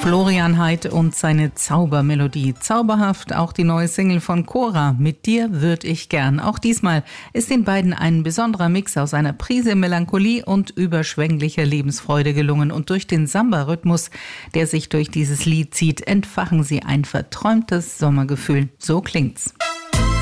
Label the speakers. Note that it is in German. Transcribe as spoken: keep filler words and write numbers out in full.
Speaker 1: Florian Heid und seine Zaubermelodie. Zauberhaft auch die neue Single von Cora, Mit dir würd ich gern. Auch diesmal ist den beiden ein besonderer Mix aus einer Prise Melancholie und überschwänglicher Lebensfreude gelungen. Und durch den Samba-Rhythmus, der sich durch dieses Lied zieht, entfachen sie ein verträumtes Sommergefühl. So klingt's.